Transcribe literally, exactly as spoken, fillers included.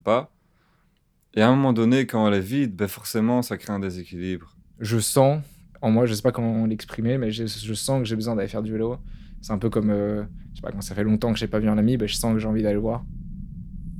pas. Et à un moment donné, quand elle est vide, ben forcément, ça crée un déséquilibre. Je sens, en moi, je sais pas comment l'exprimer, mais je, je sens que j'ai besoin d'aller faire du vélo. C'est un peu comme, euh, je sais pas, quand ça fait longtemps que j'ai pas vu un ami, ben, je sens que j'ai envie d'aller le voir.